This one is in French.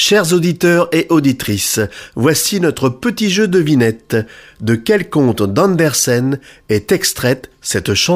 Chers auditeurs et auditrices, voici notre petit jeu devinette. De quel conte d'Andersen est extraite cette chanson ?